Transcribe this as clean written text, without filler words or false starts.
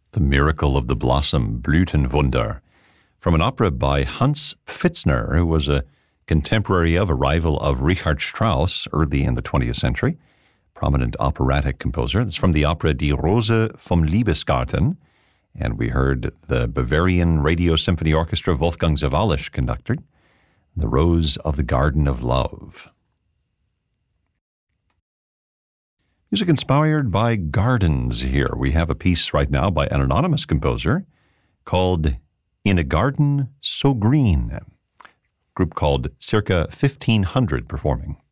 The Miracle of the Blossom, Blütenwunder, from an opera by Hans Pfitzner, who was a contemporary of a rival of Richard Strauss early in the 20th century, prominent operatic composer. It's from the opera Die Rose vom Liebesgarten, and we heard the Bavarian Radio Symphony Orchestra, Wolfgang Sawallisch conducted, The Rose of the Garden of Love. Music inspired by gardens here. We have a piece right now by an anonymous composer called In a Garden So Green. A group called Circa 1500 performing.